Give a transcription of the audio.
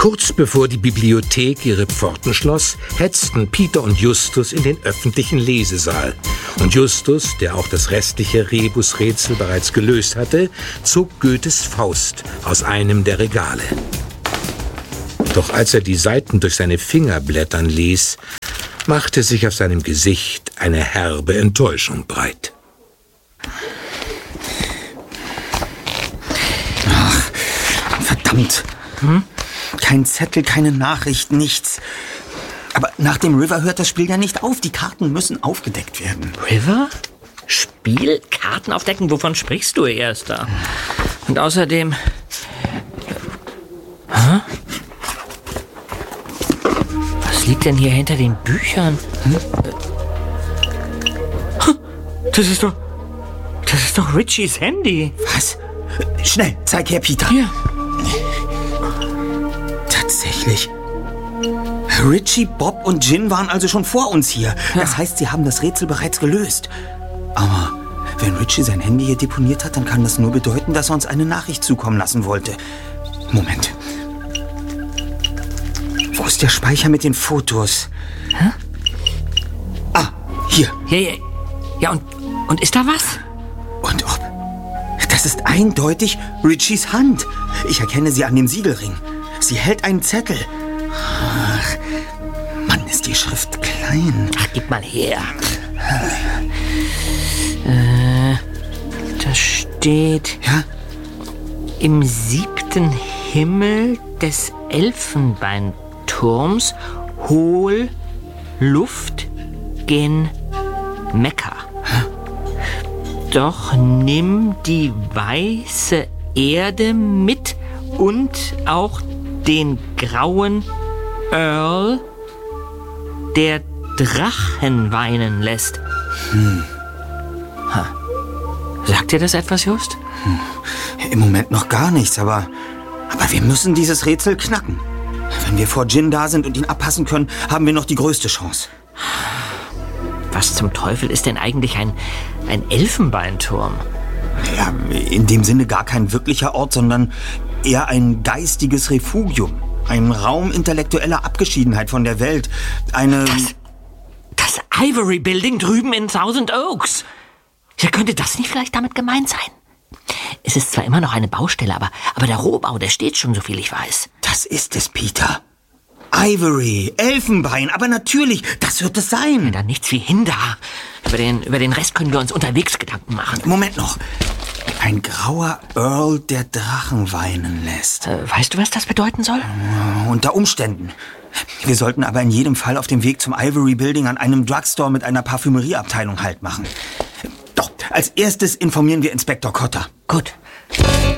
Kurz bevor die Bibliothek ihre Pforten schloss, hetzten Peter und Justus in den öffentlichen Lesesaal. Und Justus, der auch das restliche Rebusrätsel bereits gelöst hatte, zog Goethes Faust aus einem der Regale. Doch als er die Seiten durch seine Finger blättern ließ, machte sich auf seinem Gesicht eine herbe Enttäuschung breit. Ach, verdammt. Kein Zettel, keine Nachricht, nichts. Aber nach dem River hört das Spiel ja nicht auf. Die Karten müssen aufgedeckt werden. River? Spiel? Karten aufdecken? Wovon sprichst du, Erster? Und außerdem... Was liegt denn hier hinter den Büchern? Das ist doch Richies Handy. Was? Schnell, zeig her, Peter. Hier. Tatsächlich. Richie, Bob und Gin waren also schon vor uns hier. Das heißt, sie haben das Rätsel bereits gelöst. Aber wenn Richie sein Handy hier deponiert hat, dann kann das nur bedeuten, dass er uns eine Nachricht zukommen lassen wollte. Moment. Wo ist der Speicher mit den Fotos? Hä? Ah, hier. Ja, und ist da was? Und ob? Das ist eindeutig Richies Hand. Ich erkenne sie an dem Siegelring. Sie hält einen Zettel. Ach, Mann, ist die Schrift klein. Ach, gib mal her. Da steht... Ja? Im 7. Himmel des Elfenbeinturms hol Luft gen Mekka. Doch nimm die weiße Erde mit und auch den grauen Earl, der Drachen weinen lässt. Sagt dir das etwas, Just? Im Moment noch gar nichts, aber wir müssen dieses Rätsel knacken. Wenn wir vor Gin da sind und ihn abpassen können, haben wir noch die größte Chance. Was zum Teufel ist denn eigentlich ein Elfenbeinturm? Ja, in dem Sinne gar kein wirklicher Ort, sondern eher ein geistiges Refugium. Ein Raum intellektueller Abgeschiedenheit von der Welt. Das Ivory Building drüben in Thousand Oaks. Ja, könnte das nicht vielleicht damit gemeint sein? Es ist zwar immer noch eine Baustelle, aber der Rohbau, der steht schon, so viel ich weiß. Das ist es, Peter. Ivory, Elfenbein, aber natürlich, das wird es sein. Dann nichts wie hin da. Über den Rest können wir uns unterwegs Gedanken machen. Moment noch. Ein grauer Earl, der Drachen weinen lässt. Weißt du, was das bedeuten soll? Unter Umständen. Wir sollten aber in jedem Fall auf dem Weg zum Ivory Building an einem Drugstore mit einer Parfümerieabteilung Halt machen. Doch, als erstes informieren wir Inspektor Cotter. Gut.